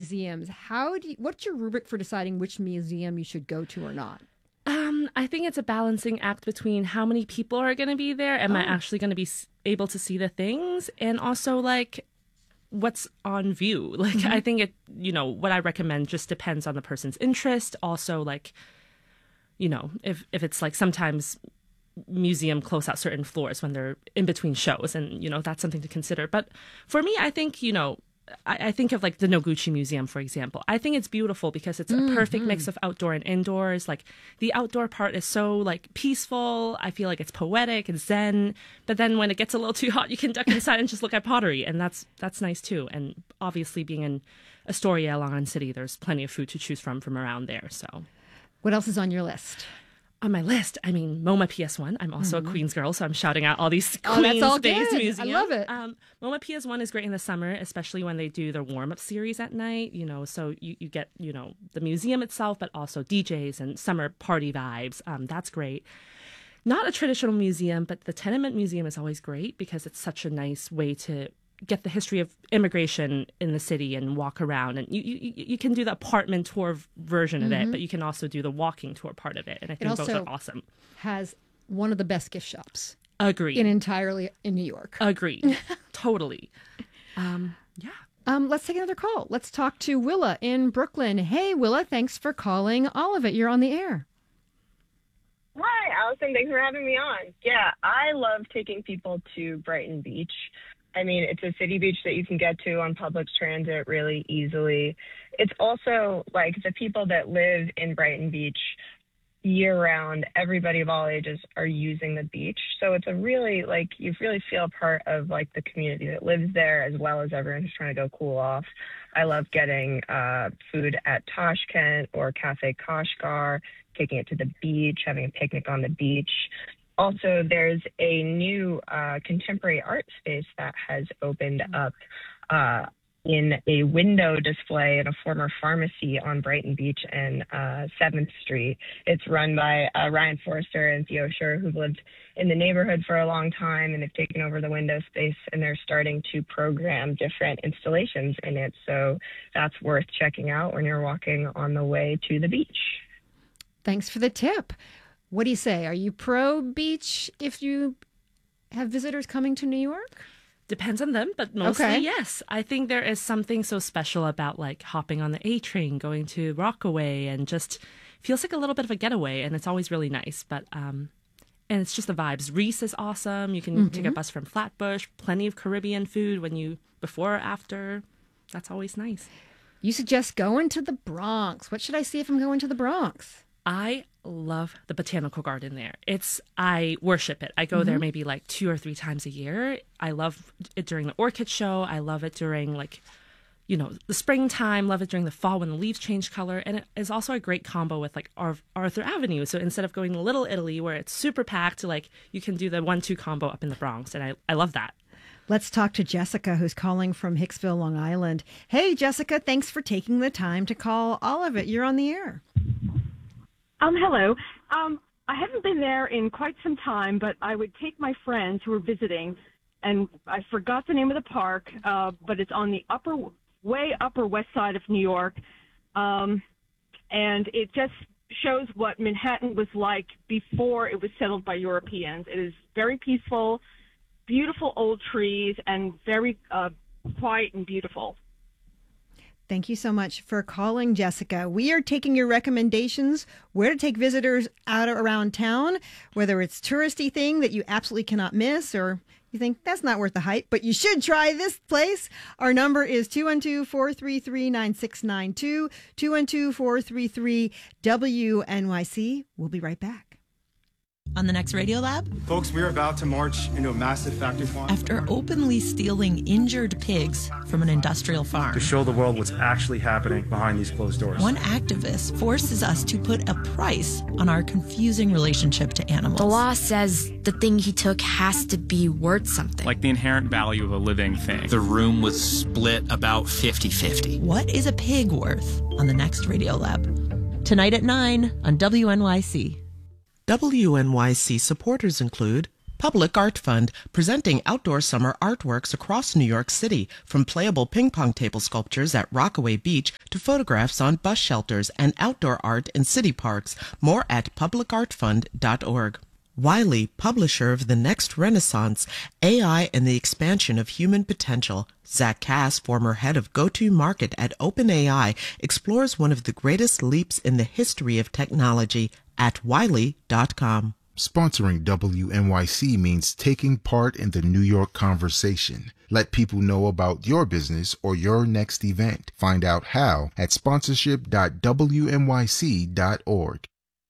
museums. What's your rubric for deciding which museum you should go to or not? I think it's a balancing act between how many people are going to be there. Am I actually going to be able to see the things? And also, like, what's on view? Like, I think what I recommend just depends on the person's interest. Also, like, if it's like sometimes museum close out certain floors when they're in between shows, and, that's something to consider. But for me, I think, I think of like the Noguchi Museum, for example. I think it's beautiful because it's a perfect mix of outdoor and indoors. Like the outdoor part is so like peaceful. I feel like it's poetic and zen. But then when it gets a little too hot, you can duck inside and just look at pottery. And that's nice too. And obviously being in Astoria, Long Island City, there's plenty of food to choose from around there. So what else is on your list? On my list, I mean, MoMA PS1. I'm also a Queens girl, so I'm shouting out all these Queens-based museums. I love it. MoMA PS1 is great in the summer, especially when they do their warm-up series at night. So you get, the museum itself, but also DJs and summer party vibes. That's great. Not a traditional museum, but the Tenement Museum is always great because it's such a nice way to get the history of immigration in the city and walk around. And you can do the apartment tour version of it, but you can also do the walking tour part of it. And I think both are awesome. Has one of the best gift shops. Agreed. Entirely in New York. Agreed. Totally. Yeah. Let's take another call. Let's talk to Willa in Brooklyn. Hey, Willa, thanks for calling all of it. You're on the air. Hi, Allison. Thanks for having me on. Yeah, I love taking people to Brighton Beach. I mean, it's a city beach that you can get to on public transit really easily. It's also like the people that live in Brighton Beach year-round, everybody of all ages are using the beach. So it's a really, like, you really feel a part of, like, the community that lives there as well as everyone who's trying to go cool off. I love getting food at Tashkent or Cafe Kashgar, taking it to the beach, having a picnic on the beach. Also, there's a new contemporary art space that has opened up in a window display in a former pharmacy on Brighton Beach and 7th Street. It's run by Ryan Forrester and Theo Scher, who've lived in the neighborhood for a long time, and they've taken over the window space, and they're starting to program different installations in it. So that's worth checking out when you're walking on the way to the beach. Thanks for the tip. What do you say? Are you pro beach if you have visitors coming to New York? Depends on them, but mostly yes. I think there is something so special about like hopping on the A train, going to Rockaway, and just feels like a little bit of a getaway, and it's always really nice. But and it's just the vibes. Reese is awesome. You can take a bus from Flatbush. Plenty of Caribbean food before or after. That's always nice. You suggest going to the Bronx. What should I see if I'm going to the Bronx? I love the botanical garden there. I worship it. I go there maybe like 2 or 3 times a year. I love it during the orchid show. I love it during the springtime. Love it during the fall when the leaves change color. And it is also a great combo with like Arthur Avenue. So instead of going to Little Italy where it's super packed, like you can do the 1-2 combo up in the Bronx. And I love that. Let's talk to Jessica, who's calling from Hicksville, Long Island. Hey, Jessica, thanks for taking the time to call all of it. You're on the air. Hello. I haven't been there in quite some time, but I would take my friends who were visiting, and I forgot the name of the park, but it's on the way upper west side of New York, and it just shows what Manhattan was like before it was settled by Europeans. It is very peaceful, beautiful old trees, and very quiet and beautiful. Thank you so much for calling, Jessica. We are taking your recommendations where to take visitors out around town, whether it's touristy thing that you absolutely cannot miss or you think that's not worth the hype, but you should try this place. Our number is 212-433-9692, 212-433-WNYC. We'll be right back. On the next Radiolab? Folks, we're about to march into a massive factory farm. After openly stealing injured pigs from an industrial farm. To show the world what's actually happening behind these closed doors. One activist forces us to put a price on our confusing relationship to animals. The law says the thing he took has to be worth something. Like the inherent value of a living thing. The room was split about 50-50. What is a pig worth on the next Radiolab? Tonight at 9 on WNYC. WNYC supporters include Public Art Fund, presenting outdoor summer artworks across New York City, from playable ping pong table sculptures at Rockaway Beach to photographs on bus shelters and outdoor art in city parks. More at publicartfund.org. Wiley, publisher of The Next Renaissance, AI and the Expansion of Human Potential. Zach Cass, former head of go-to-market at OpenAI, explores one of the greatest leaps in the history of technology at wiley.com. Sponsoring WNYC means taking part in the New York conversation. Let people know about your business or your next event. Find out how at sponsorship.wnyc.org.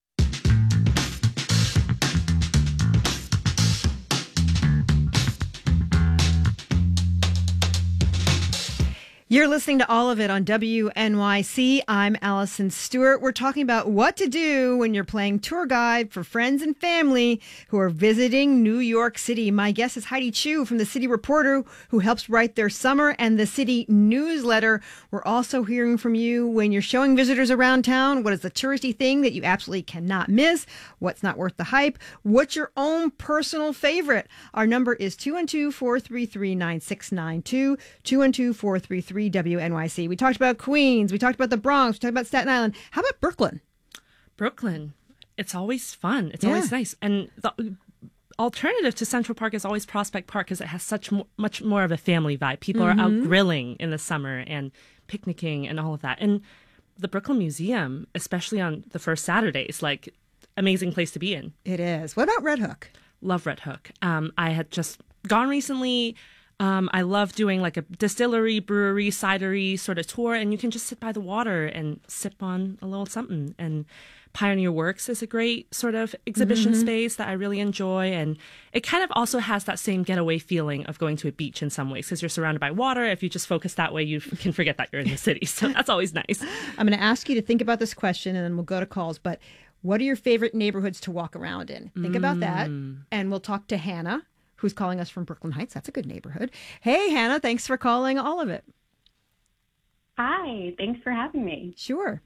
You're listening to All of It on WNYC. I'm Allison Stewart. We're talking about what to do when you're playing tour guide for friends and family who are visiting New York City. My guest is Heidi Chu from the City Reporter, who helps write their summer and the city newsletter. We're also hearing from you when you're showing visitors around town. What is the touristy thing that you absolutely cannot miss? What's not worth the hype? What's your own personal favorite? Our number is 212-433-9692, 212-433 WNYC. We talked about Queens. We talked about the Bronx. We talked about Staten Island. How about Brooklyn? Brooklyn. It's always fun. It's always nice. And the alternative to Central Park is always Prospect Park because it has much more of a family vibe. People are out grilling in the summer and picnicking and all of that. And the Brooklyn Museum, especially on the first Saturdays, like, amazing place to be in. It is. What about Red Hook? Love Red Hook. I had just gone recently. I love doing like a distillery, brewery, cidery sort of tour, and you can just sit by the water and sip on a little something. And Pioneer Works is a great sort of exhibition space that I really enjoy. And it kind of also has that same getaway feeling of going to a beach in some ways because you're surrounded by water. If you just focus that way, you can forget that you're in the city. So that's always nice. I'm going to ask you to think about this question and then we'll go to calls. But what are your favorite neighborhoods to walk around in? Think about that. And we'll talk to Hannah, who's calling us from Brooklyn Heights. That's a good neighborhood. Hey, Hannah, thanks for calling All of It. Hi, thanks for having me. Sure.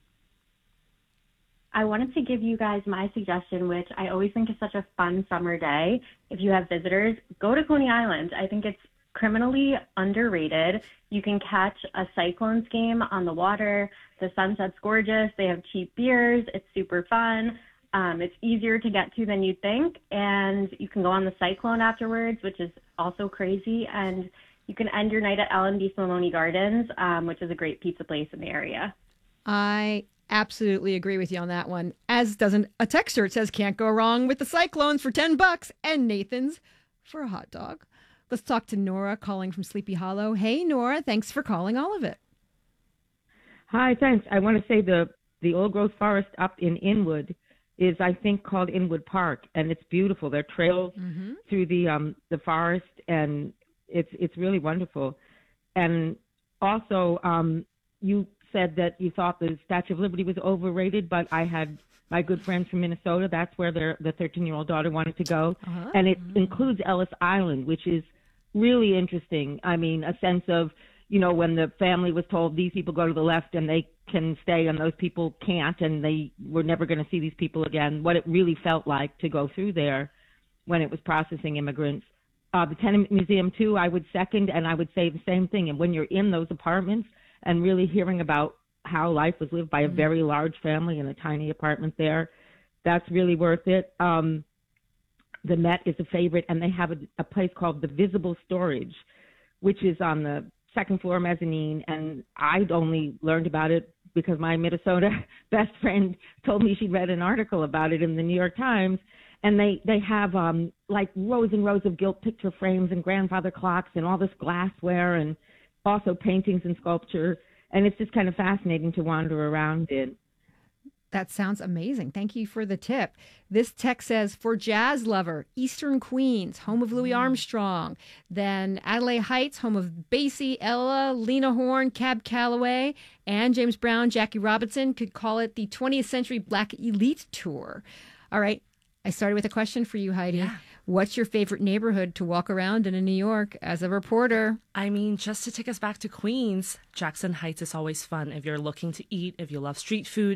I wanted to give you guys my suggestion, which I always think is such a fun summer day. If you have visitors, go to Coney Island. I think it's criminally underrated. You can catch a Cyclones game on the water. The sunset's gorgeous. They have cheap beers. It's super fun. It's easier to get to than you'd think, and you can go on the Cyclone afterwards, which is also crazy, and you can end your night at L&B Salomone Gardens, which is a great pizza place in the area. I absolutely agree with you on that one, as doesn't a texter. It says, can't go wrong with the Cyclones for $10 and Nathan's for a hot dog. Let's talk to Nora calling from Sleepy Hollow. Hey, Nora, thanks for calling All of It. Hi, thanks. I want to say the old growth forest up in Inwood is, I think, called Inwood Park, and it's beautiful. There are trails through the forest, and it's really wonderful. And also, you said that you thought the Statue of Liberty was overrated, but I had my good friends from Minnesota. That's where the 13-year-old daughter wanted to go, and it includes Ellis Island, which is really interesting. I mean, a sense of, you know, when the family was told these people go to the left and they can stay and those people can't, and they were never going to see these people again, what it really felt like to go through there when it was processing immigrants. The Tenement Museum, too, I would second, and I would say the same thing. And when you're in those apartments and really hearing about how life was lived by a very large family in a tiny apartment there, that's really worth it. The Met is a favorite, and they have a place called the Visible Storage, which is on the second floor mezzanine, and I'd only learned about it because my Minnesota best friend told me she'd read an article about it in the New York Times. And they have like rows and rows of gilt picture frames and grandfather clocks and all this glassware and also paintings and sculpture. And it's just kind of fascinating to wander around in. That sounds amazing. Thank you for the tip. This text says, for jazz lover, Eastern Queens, home of Louis Armstrong. Then Adelaide Heights, home of Basie, Ella, Lena Horne, Cab Calloway, and James Brown, Jackie Robinson. Could call it the 20th Century Black Elite Tour. All right. I started with a question for you, Heidi. Yeah. What's your favorite neighborhood to walk around in New York as a reporter? I mean, just to take us back to Queens, Jackson Heights is always fun. If you're looking to eat, if you love street food,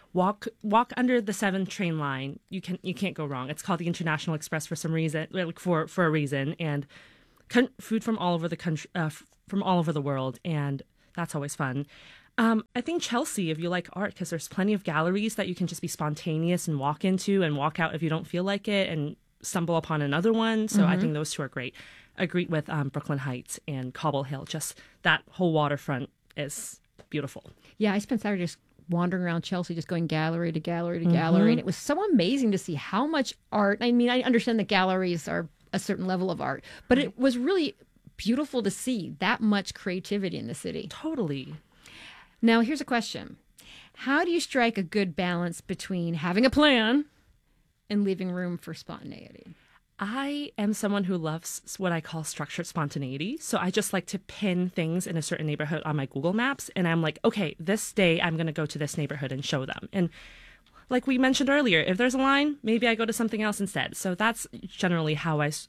walk under the 7 train line. You can't go wrong. It's called the International Express for some reason, for a reason, and food from all over the country, from all over the world, and that's always fun. I think Chelsea, if you like art, because there's plenty of galleries that you can just be spontaneous and walk into and walk out if you don't feel like it and stumble upon another one. So I think those two are great. I agree with Brooklyn Heights and Cobble Hill. Just that whole waterfront is beautiful. Yeah, I spent Saturday just wandering around Chelsea, just going gallery to gallery to gallery. And it was so amazing to see how much art. I mean, I understand that galleries are a certain level of art, but it was really beautiful to see that much creativity in the city. Totally. Now, here's a question. How do you strike a good balance between having a plan and leaving room for spontaneity? I am someone who loves what I call structured spontaneity. So I just like to pin things in a certain neighborhood on my Google Maps. And I'm like, okay, this day I'm going to go to this neighborhood and show them. And like we mentioned earlier, if there's a line, maybe I go to something else instead. So that's generally how I,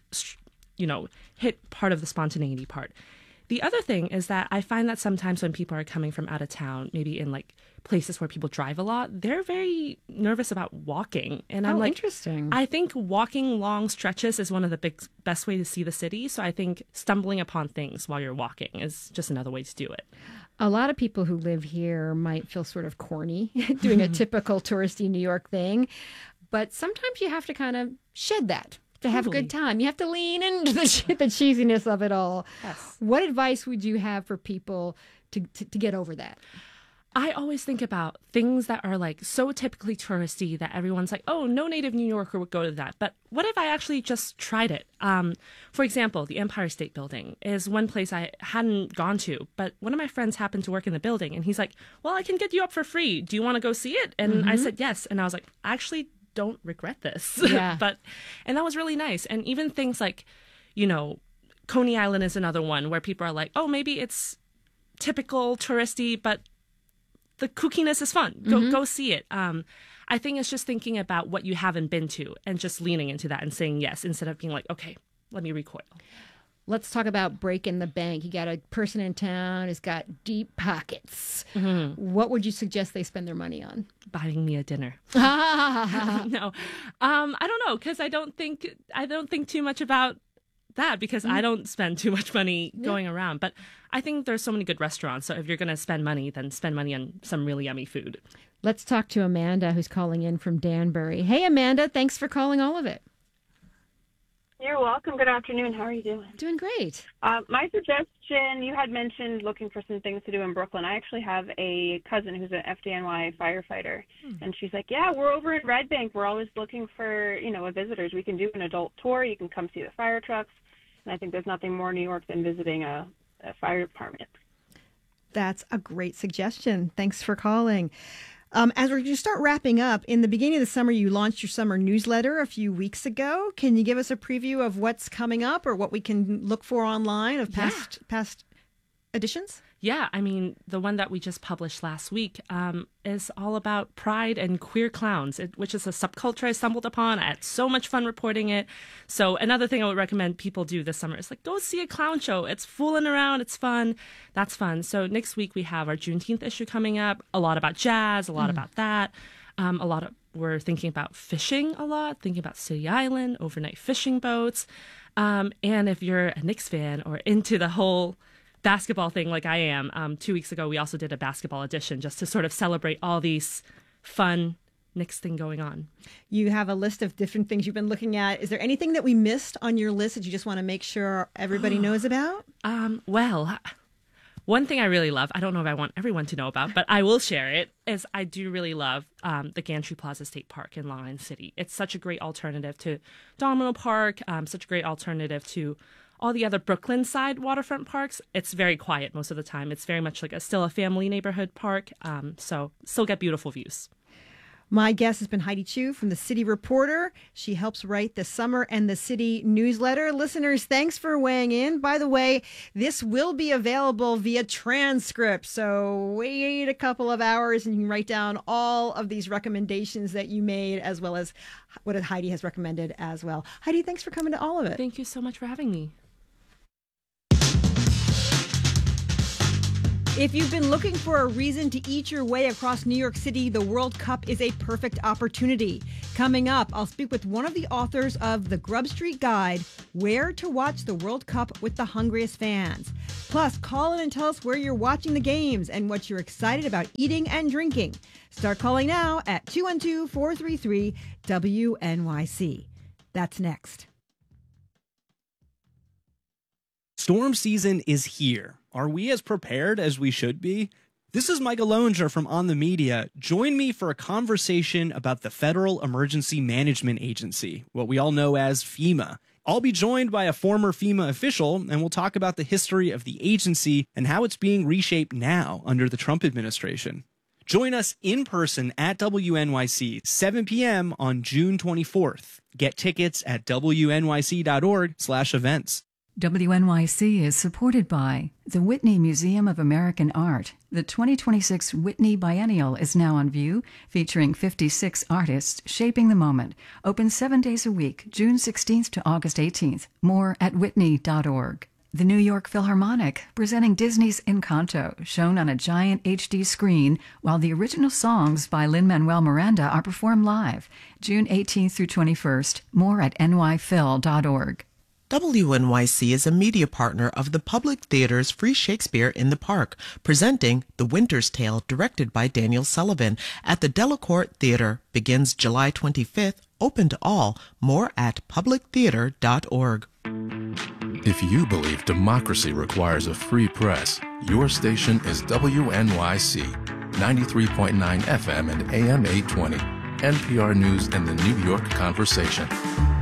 hit part of the spontaneity part. The other thing is that I find that sometimes when people are coming from out of town, maybe in like places where people drive a lot, they're very nervous about walking. And I'm like, interesting. I think walking long stretches is one of the best way to see the city. So I think stumbling upon things while you're walking is just another way to do it. A lot of people who live here might feel sort of corny doing a typical touristy New York thing, but sometimes you have to kind of shed that to have a good time. You have to lean into the cheesiness of it all. Yes. What advice would you have for people to get over that? I always think about things that are like so typically touristy that everyone's like, oh, no native New Yorker would go to that. But what if I actually just tried it? For example, the Empire State Building is one place I hadn't gone to, but one of my friends happened to work in the building and he's like, well, I can get you up for free. Do you want to go see it? And I said, yes. And I was like, actually, don't regret this. Yeah. And that was really nice. And even things like, Coney Island is another one where people are like, oh, maybe it's typical touristy, but the kookiness is fun. Go see it. I think it's just thinking about what you haven't been to and just leaning into that and saying yes instead of being like, okay, let me recoil. Let's talk about breaking the bank. You got a person in town who's got deep pockets. What would you suggest they spend their money on? Buying me a dinner. No, I don't know, because I don't think too much about that because I don't spend too much money going around. But I think there's so many good restaurants. So if you're going to spend money, then spend money on some really yummy food. Let's talk to Amanda, who's calling in from Danbury. Hey, Amanda, thanks for calling All of It. You're welcome. Good afternoon. How are you doing? Doing great. My suggestion, you had mentioned looking for some things to do in Brooklyn. I actually have a cousin who's an FDNY firefighter, and she's like, yeah, we're over in Red Bank. We're always looking for, visitors. We can do an adult tour. You can come see the fire trucks. And I think there's nothing more New York than visiting a fire department. That's a great suggestion. Thanks for calling. As we're going to start wrapping up, in the beginning of the summer, you launched your summer newsletter a few weeks ago. Can you give us a preview of what's coming up or what we can look for online of past editions? Yeah, I mean, the one that we just published last week is all about pride and queer clowns, which is a subculture I stumbled upon. I had so much fun reporting it. So another thing I would recommend people do this summer is go see a clown show. It's fooling around. It's fun. That's fun. So next week we have our Juneteenth issue coming up. A lot about jazz, a lot about that. We're thinking about fishing a lot, thinking about City Island, overnight fishing boats. And if you're a Knicks fan or into the whole basketball thing like I am, 2 weeks ago we also did a basketball edition just to sort of celebrate all these fun Knicks thing going on. You have a list of different things you've been looking at. Is there anything that we missed on your list that you just want to make sure everybody knows about? Well, one thing I really love, I don't know if I want everyone to know about, but I will share it, is I do really love the Gantry Plaza State Park in Long Island City. It's such a great alternative to Domino Park, such a great alternative to all the other Brooklyn side waterfront parks. It's very quiet most of the time. It's very much like still a family neighborhood park, so still get beautiful views. My guest has been Heidi Chu from the City Reporter. She helps write the Summer and the City newsletter. Listeners, thanks for weighing in. By the way, this will be available via transcript, so wait a couple of hours and you can write down all of these recommendations that you made, as well as what Heidi has recommended as well. Heidi, thanks for coming to All of It. Thank you so much for having me. If you've been looking for a reason to eat your way across New York City, the World Cup is a perfect opportunity. Coming up, I'll speak with one of the authors of the Grub Street Guide, Where to Watch the World Cup with the Hungriest Fans. Plus, call in and tell us where you're watching the games and what you're excited about eating and drinking. Start calling now at 212-433-WNYC. That's next. Storm season is here. Are we as prepared as we should be? This is Michael Lowinger from On the Media. Join me for a conversation about the Federal Emergency Management Agency, what we all know as FEMA. I'll be joined by a former FEMA official, and we'll talk about the history of the agency and how it's being reshaped now under the Trump administration. Join us in person at WNYC, 7 p.m. on June 24th. Get tickets at wnyc.org/events. WNYC is supported by the Whitney Museum of American Art. The 2026 Whitney Biennial is now on view, featuring 56 artists shaping the moment. Open 7 days a week, June 16th to August 18th. More at whitney.org. The New York Philharmonic, presenting Disney's Encanto, shown on a giant HD screen, while the original songs by Lin-Manuel Miranda are performed live, June 18th through 21st. More at nyphil.org. WNYC is a media partner of the Public Theater's Free Shakespeare in the Park, presenting The Winter's Tale, directed by Daniel Sullivan, at the Delacorte Theater. Begins July 25th, open to all. More at publictheater.org. If you believe democracy requires a free press, your station is WNYC, 93.9 FM and AM 820, NPR News and the New York Conversation.